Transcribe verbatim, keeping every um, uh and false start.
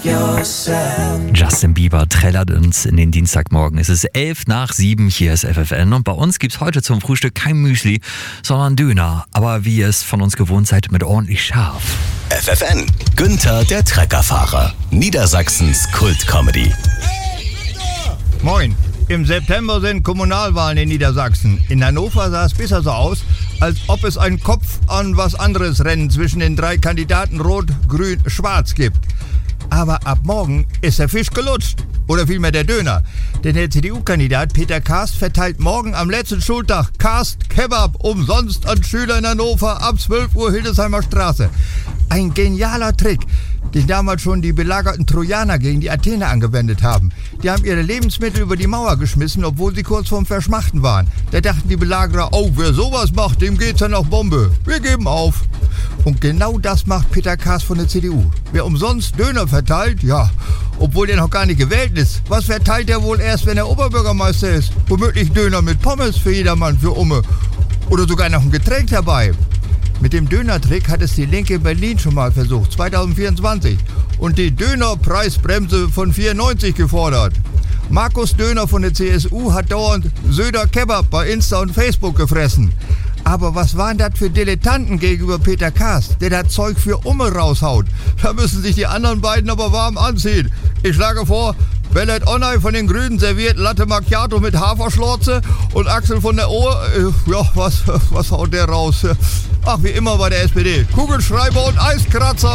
Justin Bieber trällert uns in den Dienstagmorgen. Es ist elf nach sieben, hier ist F F N und bei uns gibt's heute zum Frühstück kein Müsli, sondern Döner. Aber wie ihr es von uns gewohnt seid, mit ordentlich scharf. F F N, Günther der Treckerfahrer, Niedersachsens Kult-Comedy. Moin. Im September sind Kommunalwahlen in Niedersachsen. In Hannover sah es bisher so aus, als ob es ein Kopf an was anderes Rennen zwischen den drei Kandidaten Rot, Grün, Schwarz gibt. Aber ab morgen ist der Fisch gelutscht. Oder vielmehr der Döner. Denn der C D U-Kandidat Peter Karst verteilt morgen am letzten Schultag Karst Kebab umsonst an Schüler in Hannover ab zwölf Uhr Hildesheimer Straße. Ein genialer Trick, den damals schon die belagerten Trojaner gegen die Athener angewendet haben. Die haben ihre Lebensmittel über die Mauer geschmissen, obwohl sie kurz vorm Verschmachten waren. Da dachten die Belagerer, oh, wer sowas macht, dem geht's ja nach Bombe. Wir geben auf. Und genau das macht Peter Karst von der C D U. Wer umsonst Döner verteilt, ja, obwohl der noch gar nicht gewählt ist. Was verteilt er wohl erst, wenn er Oberbürgermeister ist? Womöglich Döner mit Pommes für jedermann, für Umme. Oder sogar noch ein Getränk dabei. Mit dem Dönertrick hat es die Linke in Berlin schon mal versucht, zwanzig vierundzwanzig. Und die Dönerpreisbremse von vierundneunzig gefordert. Markus Döner von der C S U hat dauernd Söder Kebab bei Insta und Facebook gefressen. Aber was waren das für Dilettanten gegenüber Peter Karst, der das Zeug für Umme raushaut? Da müssen sich die anderen beiden aber warm anziehen. Ich schlage vor, Bellet Onay von den Grünen serviert Latte Macchiato mit Haferschlorze und Axel von der Ohr, äh, ja, was, was haut der raus? Ach, wie immer bei der S P D. Kugelschreiber und Eiskratzer.